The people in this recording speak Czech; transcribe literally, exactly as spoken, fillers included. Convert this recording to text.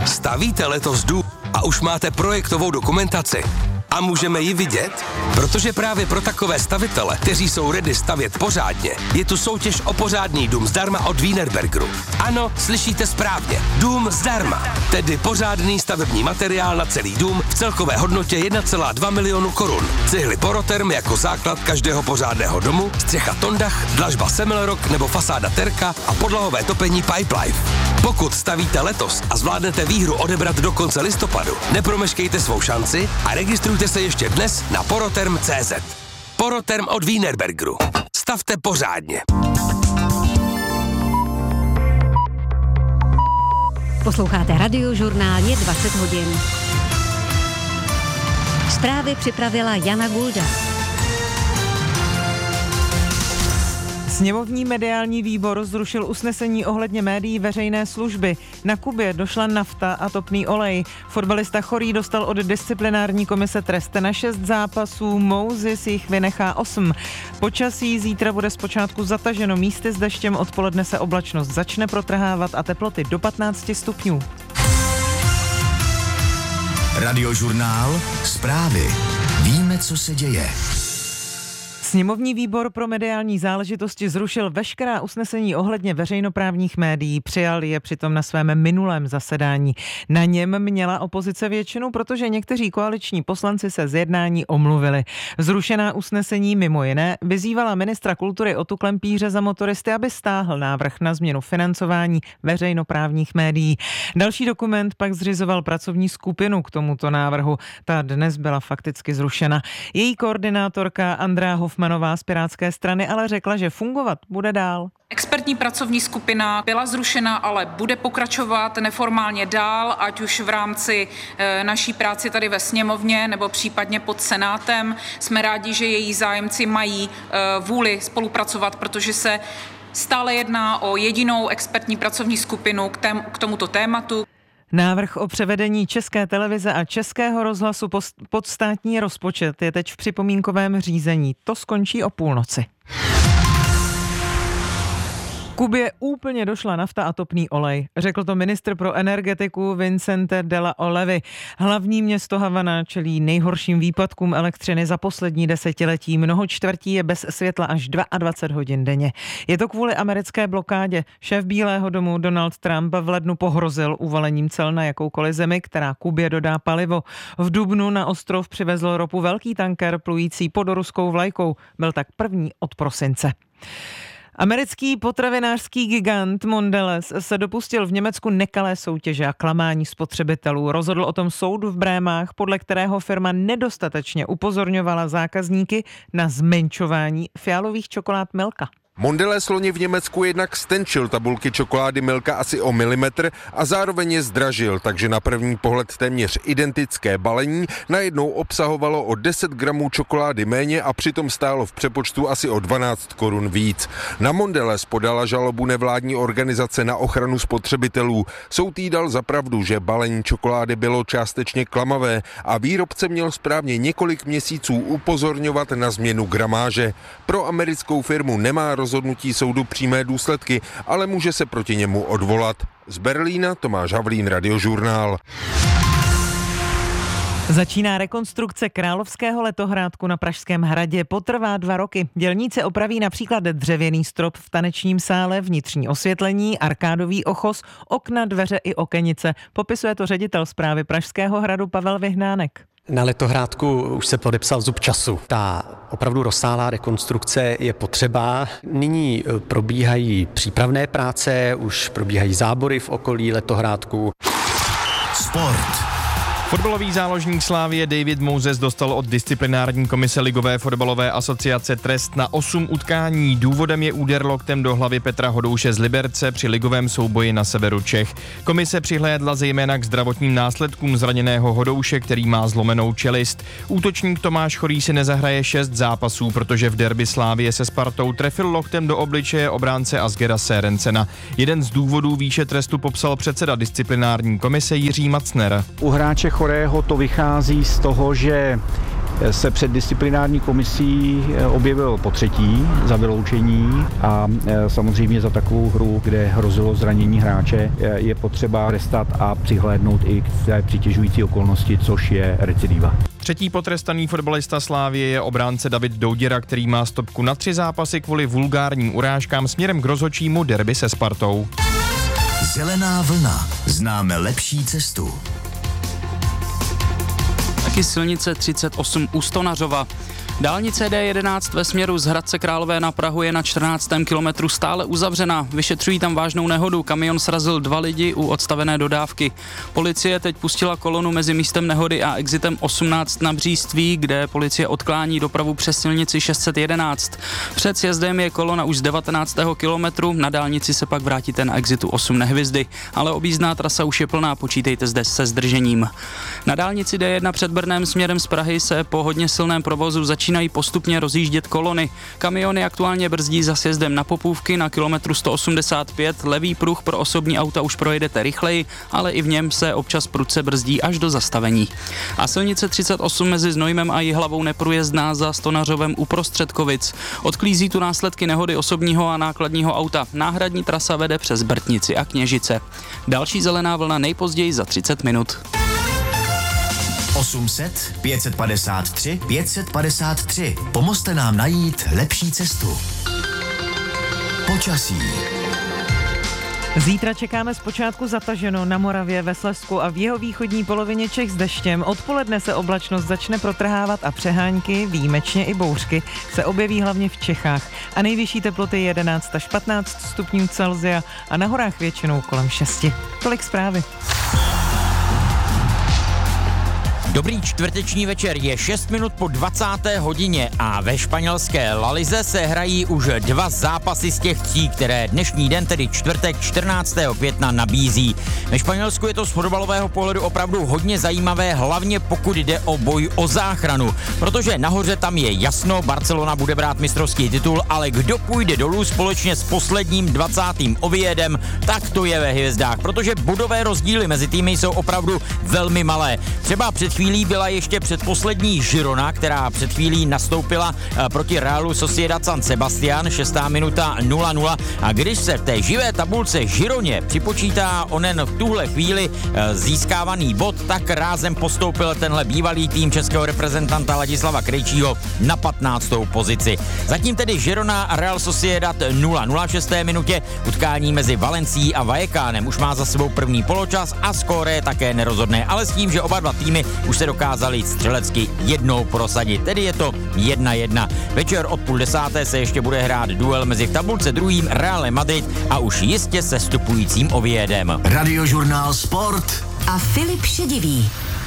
Stavíte letos dům a už máte projektovou dokumentaci? A můžeme ji vidět? Protože právě pro takové stavitele, kteří jsou ready stavět pořádně, je tu soutěž o pořádný dům zdarma od Wienerbergeru. Ano, slyšíte správně. Dům zdarma. Tedy pořádný stavební materiál na celý dům v celkové hodnotě jedna celá dva milionu korun. Cihly Poroterm jako základ každého pořádného domu, střecha Tondach, dlažba Semmelrock nebo fasáda Terka a podlahové topení Pipelife. Pokud stavíte letos a zvládnete výhru odebrat do konce listopadu, nepromeškejte svou šanci a registrujte se ještě dnes na poroterm tečka cé zet. Poroterm od Wienerbergeru. Stavte pořádně. Posloucháte Radiožurnál, je dvacet hodin. Zprávy připravila Jana Gulda. Sněmovní mediální výbor zrušil usnesení ohledně médií veřejné služby. Na Kubě došla nafta a topný olej. Fotbalista Chorý dostal od disciplinární komise trest na šest zápasů, Mousis jich vynechá osm. Počasí zítra bude zpočátku zataženo, místy s deštěm, odpoledne se oblačnost začne protrhávat a teploty do patnáct stupňů. Radiožurnál, zprávy. Víme, co se děje. Sněmovní výbor pro mediální záležitosti zrušil veškerá usnesení ohledně veřejnoprávních médií, přijal je přitom na svém minulém zasedání. Na něm měla opozice většinu, protože někteří koaliční poslanci se z jednání omluvili. Zrušená usnesení mimo jiné vyzývala ministra kultury Otu Klempíře za motoristy, aby stáhl návrh na změnu financování veřejnoprávních médií. Další dokument pak zřizoval pracovní skupinu k tomuto návrhu. Ta dnes byla fakticky zrušena. Její koordinátorka Andrea Hofmanová z Pirátské strany ale řekla, že fungovat bude dál. Expertní pracovní skupina byla zrušena, ale bude pokračovat neformálně dál, ať už v rámci e, naší práci tady ve sněmovně nebo případně pod Senátem. Jsme rádi, že její zájemci mají e, vůli spolupracovat, protože se stále jedná o jedinou expertní pracovní skupinu k, tém, k tomuto tématu. Návrh o převedení České televize a Českého rozhlasu pod státní rozpočet je teď v připomínkovém řízení. To skončí o půlnoci. Kubě úplně došla nafta a topný olej. Řekl to ministr pro energetiku Vicente de la Olevy. Hlavní město Havana čelí nejhorším výpadkům elektřiny za poslední desetiletí. Mnoho čtvrtí je bez světla až dvacet dva hodin denně. Je to kvůli americké blokádě. Šéf Bílého domu Donald Trump v lednu pohrozil uvalením cel na jakoukoliv zemi, která Kubě dodá palivo. V dubnu na ostrov přivezl ropu velký tanker plující pod ruskou vlajkou. Byl tak první od prosince. Americký potravinářský gigant Mondelez se dopustil v Německu nekalé soutěže a klamání spotřebitelů. Rozhodl o tom soud v Brémách, podle kterého firma nedostatečně upozorňovala zákazníky na zmenšování fialových čokolád Milka. Mondelez loni v Německu jednak stenčil tabulky čokolády Milka asi o milimetr a zároveň je zdražil, takže na první pohled téměř identické balení najednou obsahovalo o deset gramů čokolády méně a přitom stálo v přepočtu asi o dvanáct korun víc. Na Mondelez podala žalobu nevládní organizace na ochranu spotřebitelů. Soud jí dal za pravdu, že balení čokolády bylo částečně klamavé a výrobce měl správně několik měsíců upozorňovat na změnu gramáže. Pro americkou firmu nemá rozhodnutí soudu přímé důsledky, ale může se proti němu odvolat. Z Berlína Tomáš Havlín, Radiožurnál. Začíná rekonstrukce Královského letohrádku na Pražském hradě. Potrvá dva roky. Dělníci opraví například dřevěný strop v tanečním sále, vnitřní osvětlení, arkádový ochos, okna, dveře i okenice. Popisuje to ředitel správy Pražského hradu Pavel Vyhnánek. Na letohrádku už se podepsal zub času. Ta opravdu rozsáhlá rekonstrukce je potřeba. Nyní probíhají přípravné práce, už probíhají zábory v okolí letohrádku. Sport. Fotbalový záložník Slavie David Mouses dostal od disciplinární komise Ligové fotbalové asociace trest na osm utkání. Důvodem je úder loktem do hlavy Petra Hodouše z Liberce při ligovém souboji na severu Čech. Komise přihlédla zejména k zdravotním následkům zraněného Hodouše, který má zlomenou čelist. Útočník Tomáš Chorý si nezahraje šest zápasů, protože v derby Slavie se Spartou trefil loktem do obličeje obránce Asgera Sérencena. Jeden z důvodů výše trestu popsal předseda disciplinární komise Jiří Macner. U hráče Chorého to vychází z toho, že se před disciplinární komisí objevil po třetí za vyloučení a samozřejmě za takovou hru, kde hrozilo zranění hráče, je potřeba restat a přihlédnout i k té přitěžující okolnosti, což je recidiva. Třetí potrestaný fotbalista Slávie je obránce David Douděra, který má stopku na tři zápasy kvůli vulgárním urážkám směrem k rozhodčímu derby se Spartou. Zelená vlna. Známe lepší cestu. Taky silnice třicet osm u Stonařova. Dálnice D jedenáct ve směru z Hradce Králové na Prahu je na čtrnáctém kilometru stále uzavřena. Vyšetřují tam vážnou nehodu. Kamion srazil dva lidi u odstavené dodávky. Policie teď pustila kolonu mezi místem nehody a exitem osmnáct na Bříství, kde policie odklání dopravu přes silnici šest set jedenáct. Před sjezdem je kolona už z devatenáctého kilometru, na dálnici se pak vrátíte na exitu osm Nehvězdy, ale objízdná trasa už je plná, počítejte zde se zdržením. Na dálnici D jedna před Brnem směrem z Prahy se po hodně silném provozu začíná začínají postupně rozjíždět kolony. Kamiony aktuálně brzdí za sjezdem na Popůvky na kilometru sto osmdesát pět, levý pruh pro osobní auta už projedete rychleji, ale i v něm se občas prudce brzdí až do zastavení. A silnice třicet osm mezi Znojmem a Jihlavou neprůjezdná za Stonařovem uprostřed Kovic. Odklízí tu následky nehody osobního a nákladního auta. Náhradní trasa vede přes Brtnici a Kněžice. Další zelená vlna nejpozději za třicet minut. osm set, pět set padesát tři, pět set padesát tři. Pomozte nám najít lepší cestu. Počasí. Zítra čekáme zpočátku zataženo na Moravě, ve Slezsku a v jihovýchodní polovině Čech s deštěm. Odpoledne se oblačnost začne protrhávat a přehánky, výjimečně i bouřky, se objeví hlavně v Čechách. A nejvyšší teploty jedenáct až patnáct stupňů Celsia a na horách většinou kolem šesti. Tolik zprávy. Dobrý čtvrteční večer, je šest minut po dvacáté hodině a ve španělské La Lize se hrají už dva zápasy z těch tří, které dnešní den, tedy čtvrtek čtrnáctého května, nabízí. Ve Španělsku je to z fotbalového pohledu opravdu hodně zajímavé, hlavně pokud jde o boj o záchranu, protože nahoře tam je jasno, Barcelona bude brát mistrovský titul, ale kdo půjde dolů společně s posledním dvacátým Oviedem, tak to je ve hvězdách, protože bodové rozdíly mezi týmy jsou opravdu velmi malé. Třeba před chvílí byla ještě předposlední Girona, která před chvílí nastoupila proti Realu Sociedad San Sebastián, šestá minuta nula nula, a když se v té živé tabulce Gironě připočítá onen v tuhle chvíli získávaný bod, tak rázem postoupil tenhle bývalý tým českého reprezentanta Ladislava Krejčího na patnáctou pozici. Zatím tedy Girona a Real Sociedad nula nula v šesté minutě, utkání mezi Valencií a Vallecánem už má za sebou první poločas a skóre je také nerozhodné, ale s tím, že oba dva týmy už se dokázali střelecky jednou prosadit, tedy je to jedna jedna. Večer od půl desáté se ještě bude hrát duel mezi v tabulce druhým Realem Madrid a už jistě sestupujícím Oviedem. Radiožurnál Sport a Filip Šedivý.